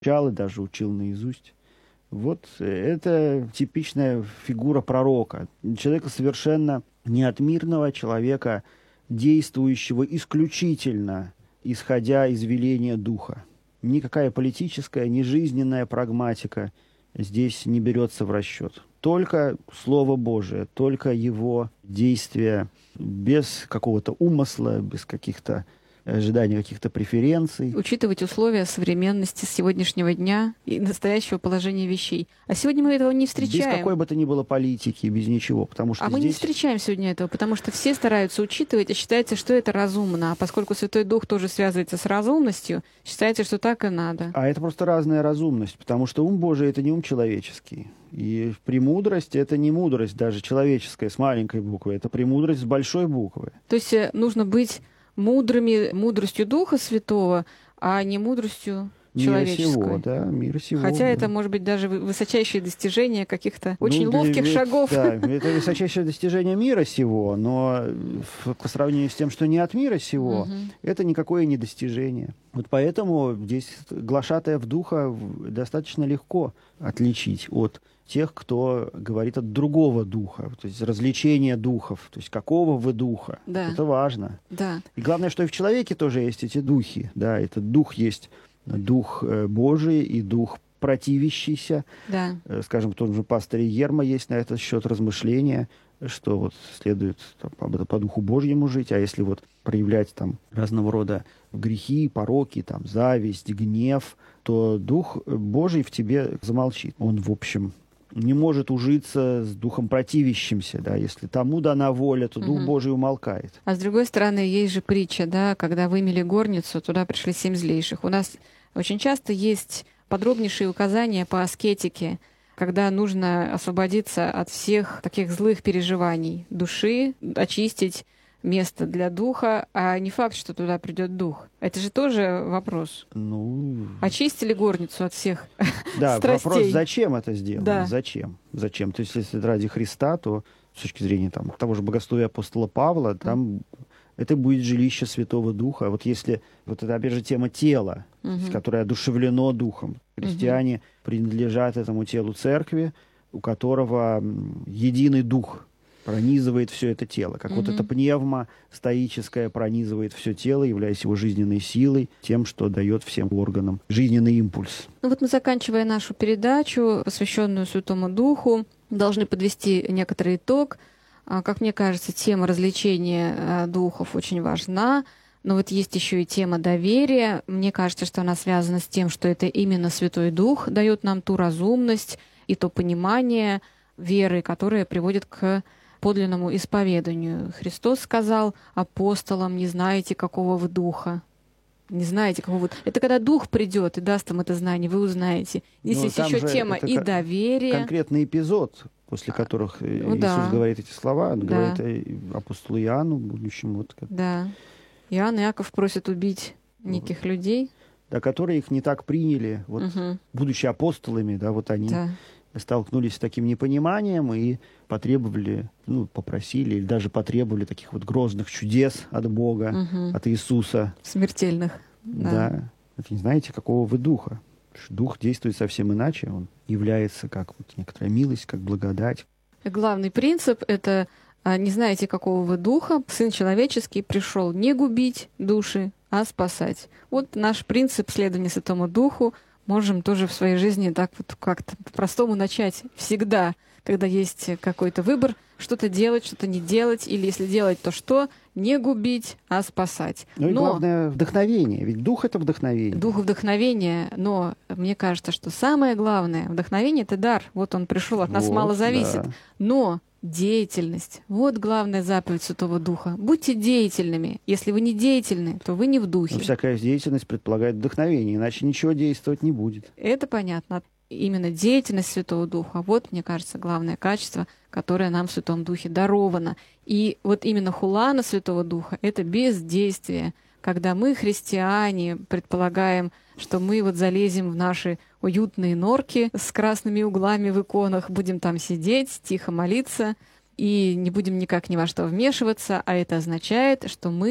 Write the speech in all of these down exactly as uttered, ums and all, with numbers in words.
чал и даже учил наизусть. Вот это типичная фигура пророка. Человека совершенно неотмирного, человека, действующего исключительно исходя из веления Духа. Никакая политическая, ни жизненная прагматика здесь не берется в расчет. Только Слово Божие, только Его действия, без какого-то умысла, без каких-то ожидания, каких-то преференций. Учитывать условия современности сегодняшнего дня и настоящего положения вещей. А сегодня мы этого не встречаем. Без какой бы то ни было политики, без ничего. Потому что а здесь... мы не встречаем сегодня этого, потому что все стараются учитывать, и считается, что это разумно. А поскольку Святой Дух тоже связывается с разумностью, считается, что так и надо. А это просто разная разумность, потому что ум Божий — это не ум человеческий. И премудрость — это не мудрость даже человеческая с маленькой буквы, это премудрость с большой буквы. То есть нужно быть мудрыми мудростью Духа Святого, а не мудростью человеческой. Мира сего, да, мира сего. Хотя да. это, может быть, даже высочайшие достижения каких-то ну, очень ловких ведь, шагов. Да, это высочайшее достижение мира сего, но по сравнению с тем, что не от мира сего, угу. это никакое не достижение. Вот поэтому здесь глашатаев духа достаточно легко отличить от тех, кто говорит от другого духа, то есть развлечение духов, то есть какого вы духа. Да. Это важно. Да. И главное, что и в человеке тоже есть эти духи. Да, этот дух есть дух Божий и дух противящийся. Да. Скажем, в том же пасторе Ермо есть на этот счет размышления, что вот следует там, по, по духу Божьему жить, а если вот проявлять там разного рода грехи, пороки, там, зависть, гнев, то дух Божий в тебе замолчит. Он, в общем, не может ужиться с духом противящимся, да, если тому дана воля, то дух угу. Божий умолкает. А с другой стороны, есть же притча, да, когда вымели горницу, туда пришли семь злейших. У нас очень часто есть подробнейшие указания по аскетике, когда нужно освободиться от всех таких злых переживаний души, очистить место для духа, а не факт, что туда придет дух. Это же тоже вопрос. Ну... Очистили горницу от всех да, страстей. Вопрос, зачем это сделано? Да. Зачем? Зачем? То есть, если это ради Христа, то с точки зрения там, того же богословия апостола Павла, там mm. это будет жилище Святого Духа. А вот если, вот это опять же тема тела, mm-hmm. которое одушевлено Духом. Христиане mm-hmm. принадлежат этому телу церкви, у которого единый Дух пронизывает все это тело. Как mm-hmm. вот эта пневма стоическая пронизывает все тело, являясь его жизненной силой, тем, что дает всем органам жизненный импульс. Ну вот мы, заканчивая нашу передачу, посвященную Святому Духу, должны подвести некоторый итог. Как мне кажется, тема развлечения духов очень важна. Но вот есть еще и тема доверия. Мне кажется, что она связана с тем, что это именно Святой Дух дает нам ту разумность и то понимание веры, которое приводит к подлинному исповеданию. Христос сказал апостолам: не знаете, какого вы духа. Не знаете, какого вы... Это когда Дух придет и даст вам это знание, вы узнаете. Здесь Но есть еще тема и доверия. Конкретный эпизод, после которых ну, Иисус да. говорит эти слова. Он да. говорит апостолу Иоанну, будущему. Вот, как... Да. Иоанн и Иаков просят убить неких вот. людей. Да, которые их не так приняли, вот, угу. будучи апостолами, да, вот они... Да. столкнулись с таким непониманием и потребовали, ну, попросили или даже потребовали таких вот грозных чудес от Бога, угу. от Иисуса. Смертельных. Да. да. Вы не знаете, какого вы духа. Дух действует совсем иначе. Он является как вот некоторая милость, как благодать. Главный принцип — это не знаете, какого вы духа. Сын человеческий пришел не губить души, а спасать. Вот наш принцип следования Святому Духу. Можем тоже в своей жизни так вот как-то по-простому начать всегда, когда есть какой-то выбор, что-то делать, что-то не делать, или если делать, то что? Не губить, а спасать. Ну и но... главное — вдохновение, ведь дух — это вдохновение. Дух вдохновения, но мне кажется, что самое главное — вдохновение — это дар. Вот он пришел, от нас вот, мало зависит. Да. Но деятельность. Вот главная заповедь Святого Духа. Будьте деятельными. Если вы не деятельны, то вы не в духе. Но всякая деятельность предполагает вдохновение, иначе ничего действовать не будет. Это понятно. Именно деятельность Святого Духа. Вот, мне кажется, главное качество, которое нам в Святом Духе даровано. И вот именно хулана Святого Духа — это бездействие. Когда мы, христиане, предполагаем, что мы вот залезем в наши уютные норки с красными углами в иконах, будем там сидеть, тихо молиться и не будем никак ни во что вмешиваться, а это означает, что мы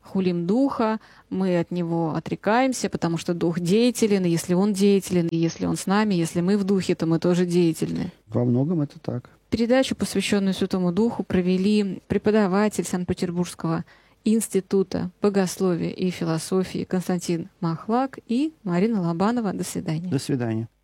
хулим духа, мы от него отрекаемся, потому что дух деятелен, и если он деятелен, и если он с нами, если мы в духе, то мы тоже деятельны. Во многом это так. Передачу, посвященную Святому Духу, провели преподаватель Санкт-Петербургского института богословия и философии Константин Махлак и Марина Лобанова. До свидания. До свидания.